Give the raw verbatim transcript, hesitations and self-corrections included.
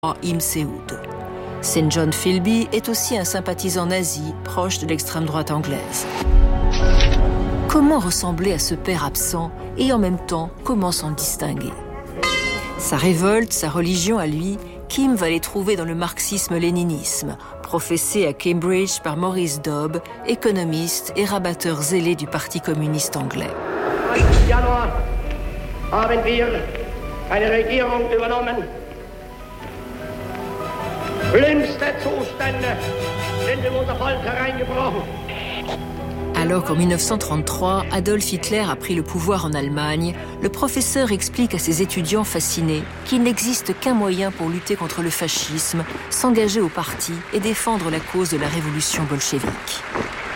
Im Seoud. Saint John Philby est aussi un sympathisant nazi proche de l'extrême droite anglaise. Comment ressembler à ce père absent et en même temps comment s'en distinguer? Sa révolte, sa religion à lui, Kim va les trouver dans le marxisme-léninisme, professé à Cambridge par Maurice Dobb, économiste et rabatteur zélé du Parti communiste anglais. Im Januar haben wir eine Regierung übernommen. Schlimmste Zustände sind in unser Volk hereingebrochen. Alors qu'en mille neuf cent trente-trois, Adolf Hitler a pris le pouvoir en Allemagne, le professeur explique à ses étudiants fascinés qu'il n'existe qu'un moyen pour lutter contre le fascisme, s'engager au parti et défendre la cause de la révolution bolchevique.